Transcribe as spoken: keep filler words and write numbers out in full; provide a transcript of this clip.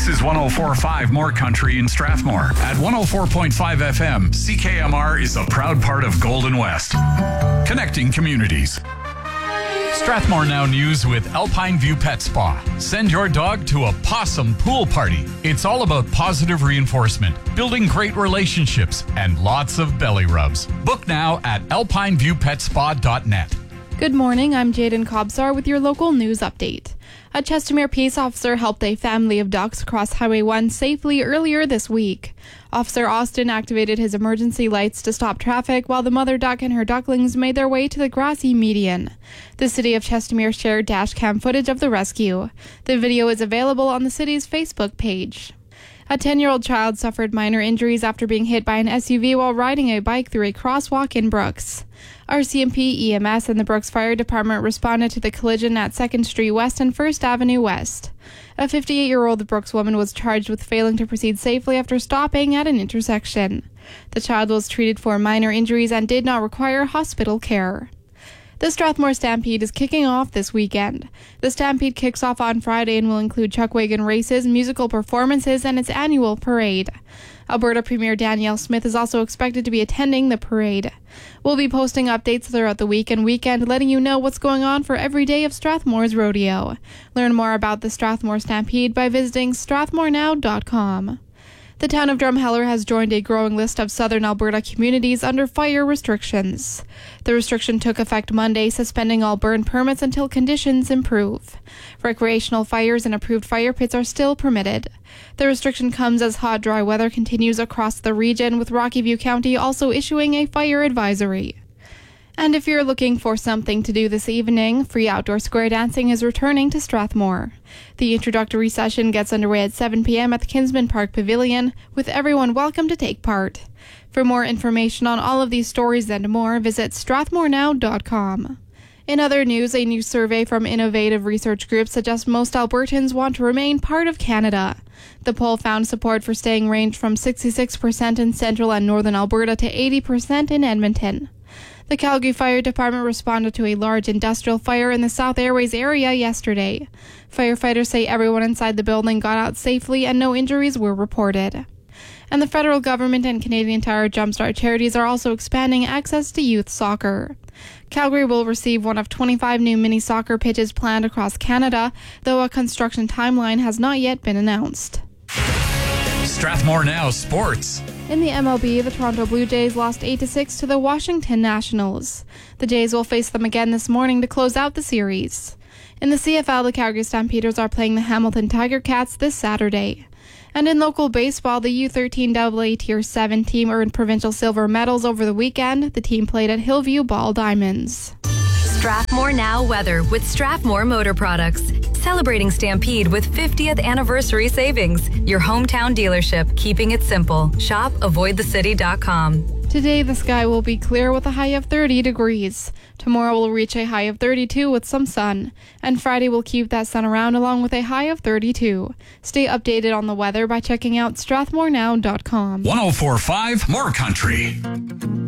is one oh four point five More Country in Strathmore. At one oh four point five F M, C K M R is a proud part of Golden West. Connecting communities. Strathmore Now News with Alpine View Pet Spa. Send your dog to a possum pool party. It's all about positive reinforcement, building great relationships, and lots of belly rubs. Book now at alpine view pet spa dot net. Good morning, I'm Jaden Kobzar with your local news update. A Chestermere peace officer helped a family of ducks cross Highway one safely earlier this week. Officer Austin activated his emergency lights to stop traffic while the mother duck and her ducklings made their way to the grassy median. The city of Chestermere shared dash cam footage of the rescue. The video is available on the city's Facebook page. A ten-year-old child suffered minor injuries after being hit by an S U V while riding a bike through a crosswalk in Brooks. R C M P, E M S, and the Brooks Fire Department responded to the collision at second Street West and first Avenue West. A fifty-eight-year-old Brooks woman was charged with failing to proceed safely after stopping at an intersection. The child was treated for minor injuries and did not require hospital care. The Strathmore Stampede is kicking off this weekend. The Stampede kicks off on Friday and will include chuck wagon races, musical performances, and its annual parade. Alberta Premier Danielle Smith is also expected to be attending the parade. We'll be posting updates throughout the week and weekend, letting you know what's going on for every day of Strathmore's rodeo. Learn more about the Strathmore Stampede by visiting strathmore now dot com. The town of Drumheller has joined a growing list of southern Alberta communities under fire restrictions. The restriction took effect Monday, suspending all burn permits until conditions improve. Recreational fires and approved fire pits are still permitted. The restriction comes as hot, dry weather continues across the region, with Rocky View County also issuing a fire advisory. And if you're looking for something to do this evening, free outdoor square dancing is returning to Strathmore. The introductory session gets underway at seven p.m. at the Kinsman Park Pavilion, with everyone welcome to take part. For more information on all of these stories and more, visit strathmore now dot com. In other news, a new survey from Innovative Research Group suggests most Albertans want to remain part of Canada. The poll found support for staying ranged from sixty-six percent in central and northern Alberta to eighty percent in Edmonton. The Calgary Fire Department responded to a large industrial fire in the South Airways area yesterday. Firefighters say everyone inside the building got out safely and no injuries were reported. And the federal government and Canadian Tire Jumpstart charities are also expanding access to youth soccer. Calgary will receive one of twenty-five new mini soccer pitches planned across Canada, though a construction timeline has not yet been announced. Strathmore Now Sports. In the M L B, the Toronto Blue Jays lost eight to six to the Washington Nationals. The Jays will face them again this morning to close out the series. In the C F L, the Calgary Stampeders are playing the Hamilton Tiger Cats this Saturday. And in local baseball, the U thirteen double A Tier seven team earned provincial silver medals over the weekend. The team played at Hillview Ball Diamonds. Strathmore Now weather with Strathmore Motor Products. Celebrating Stampede with fiftieth anniversary savings. Your hometown dealership, keeping it simple. Shop avoid the city dot com. Today, the sky will be clear with a high of thirty degrees. Tomorrow will reach a high of thirty-two with some sun. And Friday will keep that sun around along with a high of thirty-two. Stay updated on the weather by checking out strathmore now dot com. one oh four point five More Country.